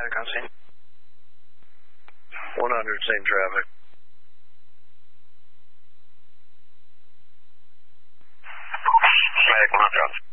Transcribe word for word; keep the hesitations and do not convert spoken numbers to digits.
traffic on scene. one hundred, same traffic. Medic one hundred.